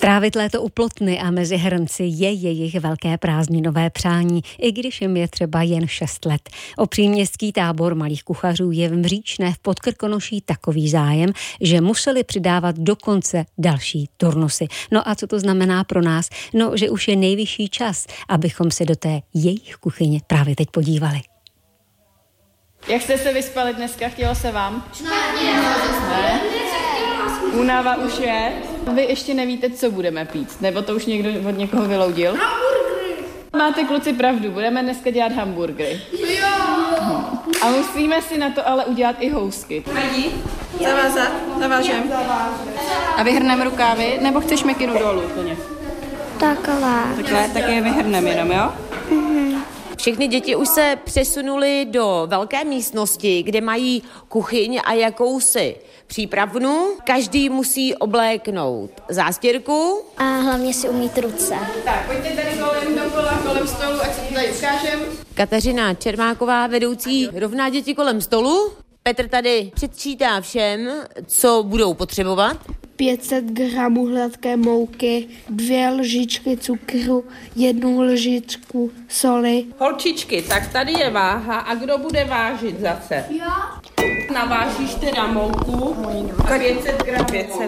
Trávit léto u Plotny a mezi hrnci je jejich velké prázdninové přání, i když jim je třeba jen 6 let. O příměstský tábor malých kuchařů je v Mříčné v Podkrkonoší takový zájem, že museli přidávat dokonce další turnusy. No a co to znamená pro nás? No, že už je nejvyšší čas, abychom se do té jejich kuchyně právě teď podívali. Jak jste se vyspali dneska? Chtělo se vám? Ne? Únava už je. Vy ještě nevíte, co budeme pít, nebo to už někdo od někoho vyloudil? Hamburgery! Máte kluci pravdu, budeme dneska dělat hamburgery. Jo! A musíme si na to ale udělat i housky. Vadí? Zavážem. A vyhrneme rukávy, nebo chceš mikinu dolů úplně? Takhle, tak je vyhrneme jenom, jo? Všechny děti už se přesunuly do velké místnosti, kde mají kuchyň a jakousi přípravnu. Každý musí obléknout zástěrku. A hlavně si umýt ruce. Tak, pojďte tady dokola, kolem stolu, ať se to tady ukážem. Kateřina Čermáková, vedoucí Rovná děti kolem stolu. Petr tady předčítá všem, co budou potřebovat. 500 gramů hladké mouky, 2 lžičky cukru, 1 lžičku soli. Holčičky, tak tady je váha a kdo bude vážit zase? Já? Navážíš teda mouku, 500 gram 500.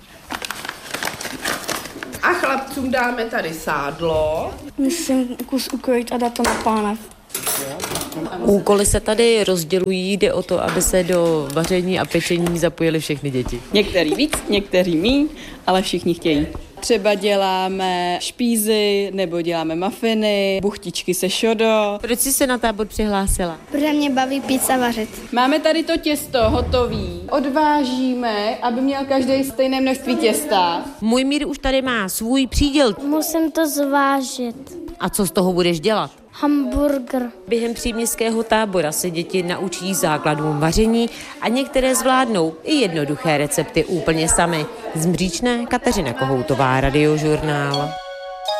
A chlapcům dáme tady sádlo. Musím kus ukrojit a dát to na pánev. Úkoly se tady rozdělují, jde o to, aby se do vaření a pečení zapojily všechny děti. Některý víc, některý míň, ale všichni chtějí. Třeba děláme špízy, nebo děláme mafiny, buchtičky se šodo. Proč jsi se na tábor přihlásila? Protože mě baví pít a vařit. Máme tady to těsto hotový. Odvážíme, aby měl každý stejné množství těsta. Můj Mír už tady má svůj příděl. Musím to zvážit. A co z toho budeš dělat? Hamburger. Během příměstského tábora se děti naučí základům vaření a některé zvládnou i jednoduché recepty úplně sami. Z Mříčné Kateřina Kohoutová, Radiožurnál.